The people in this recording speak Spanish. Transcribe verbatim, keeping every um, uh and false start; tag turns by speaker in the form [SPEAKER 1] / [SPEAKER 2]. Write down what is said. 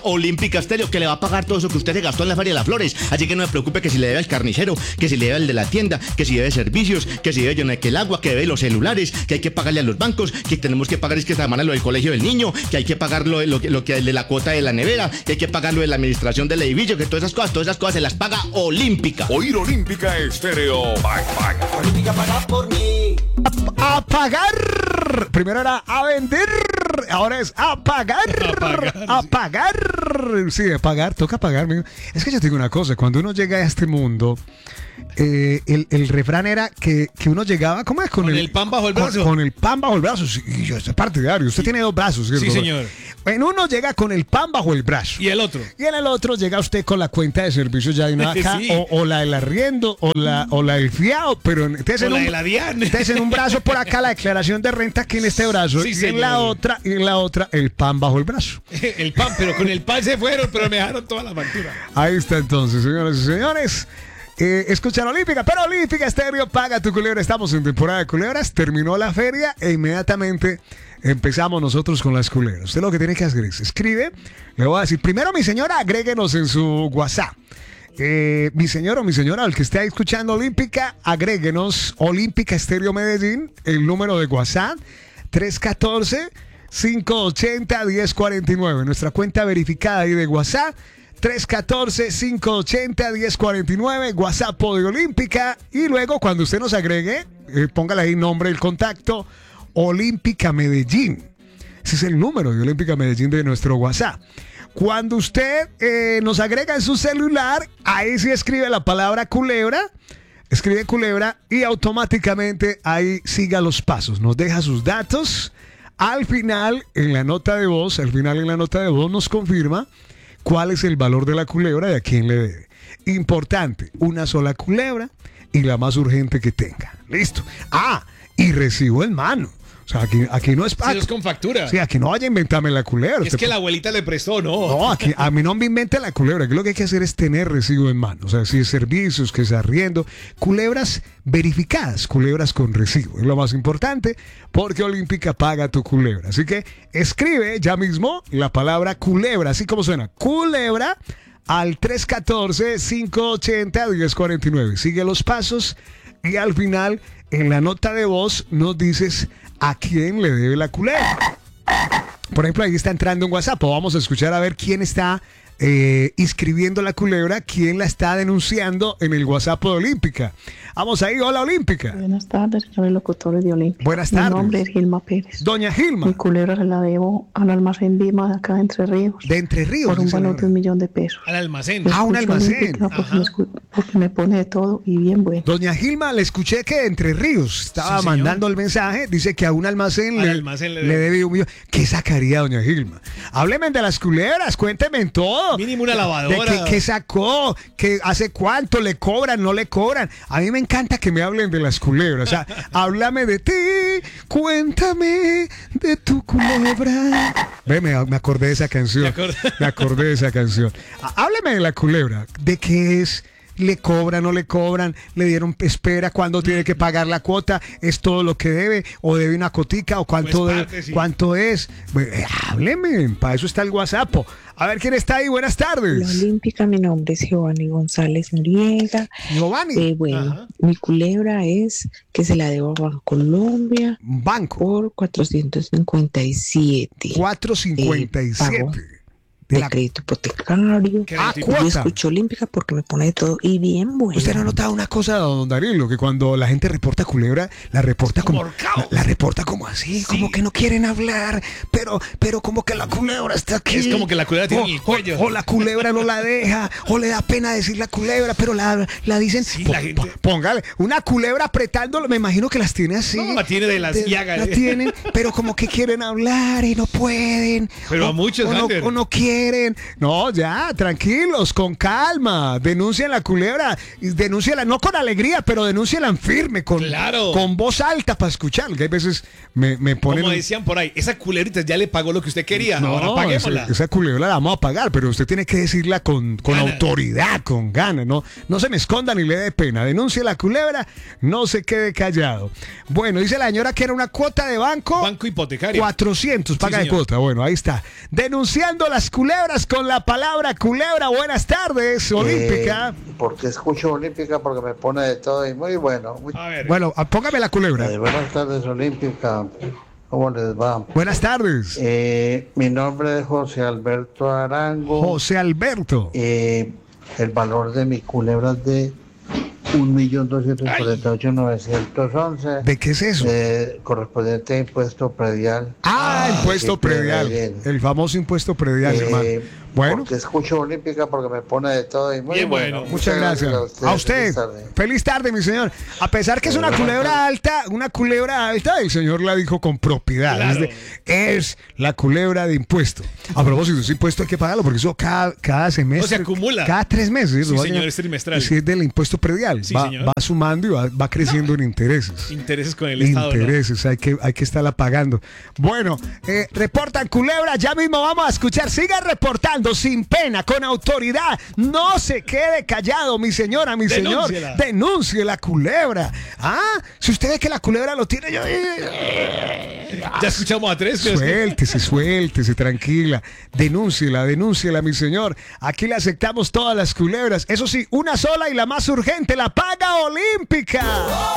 [SPEAKER 1] Olímpica Estéreo, que le va a pagar todo eso que usted se gastó en la Feria de las Flores. Así que no se preocupe que si le debe al carnicero, que si le debe al de la tienda, que si debe servicios, que si debe yo no sé qué el agua, que debe los celulares, que hay que pagarle a los bancos, que tenemos que pagar es que esta semana lo del colegio del niño, que hay que pagar lo, lo, lo que de la cuota de la nevera, que hay que pagar lo de la administración del edificio, que todas esas cosas, todas esas cosas se las paga Olímpica.
[SPEAKER 2] Oír Olímpica Estéreo. Paga, paga.
[SPEAKER 3] Olímpica paga por mí.
[SPEAKER 4] A, a pagar. Primero era a vender, ahora es a pagar.
[SPEAKER 5] A pagar.
[SPEAKER 4] A pagar. Sí, a pagar, toca pagar. Amigo. Es que yo te digo una cosa, cuando uno llega a este mundo, eh, el, el refrán era que, que uno llegaba, ¿cómo es?
[SPEAKER 5] Con, con el, el pan bajo el brazo.
[SPEAKER 4] Con, con el pan bajo el brazo. Sí, yo soy partidario. Usted tiene dos brazos, ¿cierto?
[SPEAKER 5] Sí, señor.
[SPEAKER 4] En uno llega con el pan bajo el brazo.
[SPEAKER 5] ¿Y el otro?
[SPEAKER 4] Y en el otro llega usted con la cuenta de servicios ya de una acá,
[SPEAKER 5] Sí.
[SPEAKER 4] o, o la del arriendo, o la, o la del fiado, pero entonces
[SPEAKER 5] O
[SPEAKER 4] en,
[SPEAKER 5] la
[SPEAKER 4] un,
[SPEAKER 5] de la Diana.
[SPEAKER 4] entonces en un brazo por acá la declaración de renta aquí en este brazo,
[SPEAKER 5] Sí,
[SPEAKER 4] y
[SPEAKER 5] señor.
[SPEAKER 4] en la otra, y en la otra el pan bajo el brazo.
[SPEAKER 5] El pan, pero con el pan se fueron, pero me dejaron toda la factura.
[SPEAKER 4] Ahí está entonces, señoras y señores. Eh, escuchan Olímpica, pero Olímpica Estéreo paga tu culebra. Estamos en temporada de culebras, terminó la feria e inmediatamente empezamos nosotros con las culebras. Usted lo que tiene que hacer es escribe, le voy a decir, primero mi señora, agréguenos en su WhatsApp. Eh, mi señor o mi señora, el que esté ahí escuchando Olímpica, agréguenos Olímpica Estéreo Medellín, el número de WhatsApp tres uno cuatro, cinco ocho cero, uno cero cuatro nueve. Nuestra cuenta verificada ahí de WhatsApp tres uno cuatro, cinco ocho cero, uno cero cuatro nueve, WhatsApp de Olímpica. Y luego cuando usted nos agregue, eh, póngale ahí nombre del contacto, Olímpica Medellín. Ese es el número de Olímpica Medellín de nuestro WhatsApp. Cuando usted eh, nos agrega en su celular, ahí sí escribe la palabra culebra, escribe culebra y automáticamente ahí siga los pasos. Nos deja sus datos. Al final, en la nota de voz, al final en la nota de voz nos confirma cuál es el valor de la culebra y a quién le debe. Importante, una sola culebra y la más urgente que tenga. Listo. Ah, y recibo en mano. O sea, aquí, aquí no es...
[SPEAKER 5] Eso es con factura.
[SPEAKER 4] Sí, aquí no vaya a inventarme la culebra.
[SPEAKER 5] Es
[SPEAKER 4] Usted
[SPEAKER 5] que
[SPEAKER 4] puede...
[SPEAKER 5] la abuelita le prestó, ¿no?
[SPEAKER 4] No, aquí, a mí no me invente la culebra. Aquí lo que hay que hacer es tener recibo en mano. O sea, si es servicios, que es arriendo. Culebras verificadas, culebras con recibo. Es lo más importante porque Olímpica paga tu culebra. Así que escribe ya mismo la palabra culebra, así como suena. Culebra al tres uno cuatro, cinco ocho cero, uno cero cuatro nueve. Sigue los pasos y al final en la nota de voz nos dices a quién le debe la culebra. Por ejemplo, ahí está entrando un WhatsApp. Vamos a escuchar a ver quién está eh, inscribiendo la culebra, quién la está denunciando en el WhatsApp de Olímpica. Vamos ahí, hola Olímpica.
[SPEAKER 6] Buenas tardes, señores locutores de Olímpica.
[SPEAKER 4] Buenas tardes.
[SPEAKER 6] Mi nombre es Gilma Pérez.
[SPEAKER 4] Doña Gilma.
[SPEAKER 6] Mi culebra se la debo al almacén Vima de acá de Entre Ríos.
[SPEAKER 4] De Entre Ríos.
[SPEAKER 6] Por un valor de un millón de pesos.
[SPEAKER 5] Al almacén.
[SPEAKER 4] Ah, un
[SPEAKER 6] Escucho
[SPEAKER 4] almacén.
[SPEAKER 6] Olímpica porque me, escu- porque me pone de todo y bien bueno.
[SPEAKER 4] Doña Gilma, le escuché que de Entre Ríos estaba
[SPEAKER 5] Sí, señor.
[SPEAKER 4] mandando el mensaje. Dice que a un almacén,
[SPEAKER 5] Al
[SPEAKER 4] le,
[SPEAKER 5] almacén le
[SPEAKER 4] le
[SPEAKER 5] debe.
[SPEAKER 4] debe un millón. ¿Qué sacaría doña Gilma? Hábleme de las culebras, cuénteme en todo.
[SPEAKER 5] Mínimo una lavadora.
[SPEAKER 4] De qué, qué sacó, que hace cuánto le cobran, no le cobran. A mí me encanta que me hablen de las culebras. O sea, háblame de ti, cuéntame de tu culebra. Ve, me, me acordé de esa canción.
[SPEAKER 5] ¿Te acordás?
[SPEAKER 4] Me acordé de esa canción. Há- Háblame de la culebra. ¿De qué es? ¿Le cobran, no le cobran? ¿Le dieron espera? ¿Cuándo tiene que pagar la cuota? ¿Es todo lo que debe? ¿O debe una cotica? ¿O cuánto,
[SPEAKER 5] Pues
[SPEAKER 4] debe-
[SPEAKER 5] parte, sí.
[SPEAKER 4] cuánto es? Bueno, eh, hábleme, para eso está el WhatsApp. A ver quién está ahí. Buenas
[SPEAKER 7] La
[SPEAKER 4] tardes.
[SPEAKER 7] Olímpica, mi nombre es Giovanni González Noriega.
[SPEAKER 4] Giovanni.
[SPEAKER 7] Eh, bueno,
[SPEAKER 5] Ajá.
[SPEAKER 7] mi culebra es que se la debo a Bancolombia
[SPEAKER 4] Banco.
[SPEAKER 7] por cuatrocientos cincuenta y siete.
[SPEAKER 4] cuatrocientos cincuenta y
[SPEAKER 7] Eh, pago
[SPEAKER 4] siete. De
[SPEAKER 7] de
[SPEAKER 4] la-
[SPEAKER 7] crédito hipotecario.
[SPEAKER 5] Qué
[SPEAKER 4] Ah,
[SPEAKER 5] tipo-
[SPEAKER 4] cuota.
[SPEAKER 7] Yo escucho Olímpica porque me pone de todo y bien bueno.
[SPEAKER 4] ¿Usted no ha notado una cosa, don Darilo? Que cuando la gente reporta culebra, la reporta como,
[SPEAKER 5] Como horcao.
[SPEAKER 4] la, la reporta como así, como que no quieren hablar, pero, pero como que la culebra está aquí.
[SPEAKER 5] Es como que la culebra tiene
[SPEAKER 4] o,
[SPEAKER 5] en el cuello.
[SPEAKER 4] O, o la culebra no la deja, o le da pena decir la culebra, pero la, la dicen.
[SPEAKER 5] Sí,
[SPEAKER 4] Po-
[SPEAKER 5] la gente-
[SPEAKER 4] po- póngale, una culebra apretándolo, me imagino que las tiene así.
[SPEAKER 5] No, la tiene de las llagas.
[SPEAKER 4] La tienen, pero como que quieren hablar y no pueden.
[SPEAKER 5] Pero
[SPEAKER 4] o,
[SPEAKER 5] a muchos,
[SPEAKER 4] o no,
[SPEAKER 5] Ander.
[SPEAKER 4] o no quieren. No, ya, tranquilos, con calma. Denuncien la culebra. Y denúnciala, no con alegría, pero denúnciala en firme, con,
[SPEAKER 5] Claro.
[SPEAKER 4] con voz alta para escuchar. Que hay veces me, me ponen.
[SPEAKER 5] Como decían por ahí, esa culerita ya le pagó lo que usted quería.
[SPEAKER 4] No,
[SPEAKER 5] Ahora paguémosla.
[SPEAKER 4] esa, esa culebra la vamos a pagar, pero usted tiene que decirla con, con
[SPEAKER 5] Ganas.
[SPEAKER 4] autoridad, con ganas. No, no se me esconda ni le dé pena. Denuncie la culebra, no se quede callado. Bueno, dice la señora que era una cuota de banco.
[SPEAKER 5] Banco hipotecario.
[SPEAKER 4] cuatrocientos paga
[SPEAKER 5] Sí,
[SPEAKER 4] de
[SPEAKER 5] señor.
[SPEAKER 4] cuota. Bueno, ahí está. Denunciando las culebras. culebras con la palabra culebra. Buenas tardes, Olímpica.
[SPEAKER 3] Eh, porque escucho Olímpica porque me pone de todo y muy bueno. Muy...
[SPEAKER 5] A ver.
[SPEAKER 4] Bueno, ah, póngame la culebra.
[SPEAKER 3] Eh, buenas tardes, Olímpica. ¿Cómo les va?
[SPEAKER 4] Buenas tardes.
[SPEAKER 3] Eh, mi nombre es José Alberto Arango.
[SPEAKER 4] José Alberto.
[SPEAKER 3] Eh, el valor de mi culebra es de un millón doscientos cuarenta y ocho mil novecientos once.
[SPEAKER 4] ¿De qué es eso?
[SPEAKER 3] Eh, correspondiente a impuesto predial.
[SPEAKER 4] Ah, impuesto
[SPEAKER 3] sí, pero
[SPEAKER 4] predial.
[SPEAKER 3] bien.
[SPEAKER 4] El famoso impuesto predial,
[SPEAKER 3] Eh,
[SPEAKER 4] hermano. Bueno,
[SPEAKER 3] Porque escucho Olímpica porque me pone de todo y muy
[SPEAKER 5] Bien,
[SPEAKER 3] bueno.
[SPEAKER 5] bueno.
[SPEAKER 4] muchas gracias. A usted.
[SPEAKER 3] Feliz tarde.
[SPEAKER 4] Feliz tarde, mi señor. A pesar que es una culebra alta, una culebra alta, el señor la dijo con propiedad.
[SPEAKER 5] Claro.
[SPEAKER 4] Es, de- es la culebra de impuesto. A propósito, ese impuesto hay que pagarlo porque eso cada, cada semestre.
[SPEAKER 5] O se acumula.
[SPEAKER 4] Cada tres meses.
[SPEAKER 5] Sí,
[SPEAKER 4] lo
[SPEAKER 5] señor,
[SPEAKER 4] vayan-
[SPEAKER 5] es trimestral.
[SPEAKER 4] Sí, es del impuesto predial.
[SPEAKER 5] Sí,
[SPEAKER 4] va,
[SPEAKER 5] señor.
[SPEAKER 4] va sumando y va, va creciendo en intereses.
[SPEAKER 5] Intereses con el Estado. ¿no?
[SPEAKER 4] Intereses, hay que, hay que estarla pagando. Bueno, eh, reportan culebra, ya mismo vamos a escuchar. Siga reportando sin pena, con autoridad. No se quede callado, mi señora, mi
[SPEAKER 5] Denúnciela.
[SPEAKER 4] señor. Denuncie la culebra. Ah, si usted ve que la culebra lo tiene, yo.
[SPEAKER 5] Ya escuchamos a tres. pero es que-
[SPEAKER 4] Suéltese, suéltese, tranquila. Denúnciela, denúnciela, mi señor. Aquí le aceptamos todas las culebras. Eso sí, una sola y la más urgente, la paga olímpica.